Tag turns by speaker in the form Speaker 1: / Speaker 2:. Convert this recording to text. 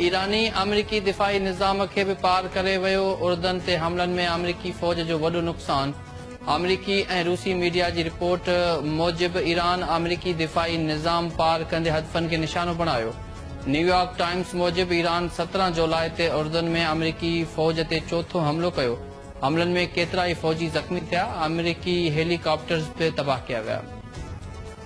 Speaker 1: ईरानी अमरीकी दिफ़ाई निज़ाम खे बि पार करे वियो। उर्दन ते हमलनि में अमरीकी फ़ौज जो वॾो नुक़सान। अमरीकी ऐं रूसी मीडिया जी रिपोर्ट मूजिबि ईरान अमरीकी दिफ़ाई निज़ाम पार कंदे हदफ़नि खे निशानो बणायो। न्यूयॉर्क टाइम्स मूजिबि ईरान 17 जुलाई ते उर्दन में अमरीकी फ़ौज ते चोथों हमलो कयो। हमलनि में केतिरा ई फ़ौजी ज़ख़्मी थिया। अमरीकी हेलीकॉप्टर्स बि तबाह कया विया।